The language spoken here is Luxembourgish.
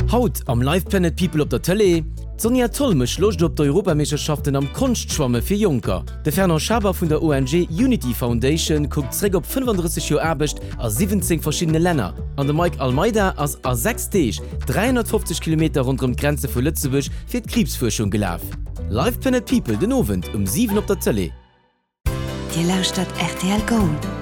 Haut am Live Planet People op der Tele, Sonja Tollmech locht op d'Europameisterschaften am Konstschwamme fir Junker. De Ferner Schaber vun der ONG Unity Foundation guckt zräg op 35 Joer Erbecht a 17 verschiedene Länder. An de Mike Almeida ass a 6 Teeg 350 km rund um Grenze vu Lützebusch fir d'Krebsforschung gelaf. Live Planet People den Abend um 7 op der Tele. Die Lausstadt RTL Gold.